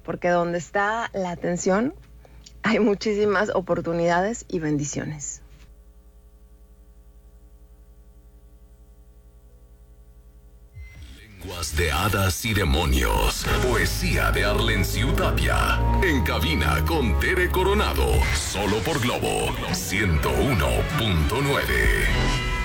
porque donde está la atención hay muchísimas oportunidades y bendiciones. Lenguas de hadas y demonios. Poesía de Arlenciu Tapia. En cabina con Tere Coronado. Solo por Globo 101.9.